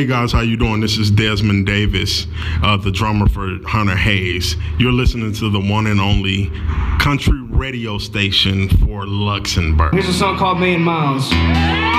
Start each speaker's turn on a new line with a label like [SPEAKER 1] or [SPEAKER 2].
[SPEAKER 1] Hey guys, how you doing? This is Desmond Davis, the drummer for Hunter Hayes. You're listening to the one and only country radio station for Luxembourg.
[SPEAKER 2] Here's a song called Million Miles.